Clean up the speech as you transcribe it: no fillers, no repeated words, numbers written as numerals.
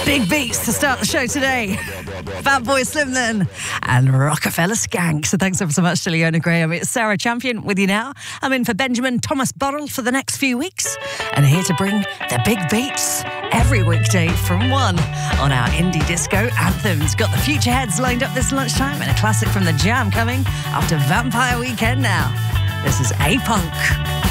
Big beats to start the show today. Fatboy Slim then, and Rockefeller Skank. So thanks ever so much to Leona Graham. It's Sarah Champion with you now. I'm in for Benjamin Thomas Bottle for the next few weeks, and here to bring the big beats every weekday from 1 on our indie disco anthems. Got the Future Heads lined up this lunchtime, and a classic from the Jam coming after Vampire Weekend now. This is A-Punk.